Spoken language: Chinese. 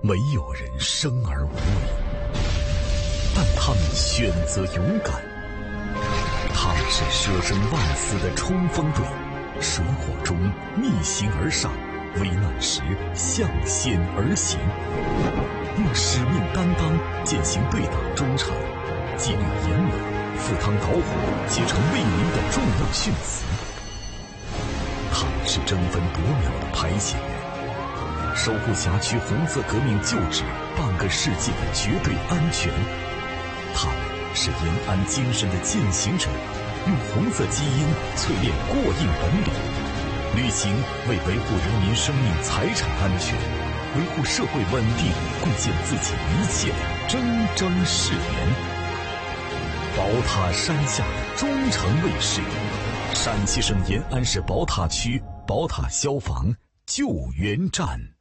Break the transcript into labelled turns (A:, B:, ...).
A: 没有人生而无畏，但他们选择勇敢。他们是舍生忘死的冲锋队，水火中逆行而上，危难时向险而行，用使命担当践行对党忠诚，纪律严明，赴汤蹈火，结成为民的重要训词。他们是争分夺秒的排险员，守护辖区红色革命旧址半个世纪的绝对安全。他们是延安精神的践行者，用红色基因淬炼过硬本领，履行为维护人民生命财产安全、维护社会稳定贡献自己一切的铮铮誓言。宝塔山下的忠诚卫士，陕西省延安市宝塔区宝塔消防救援站。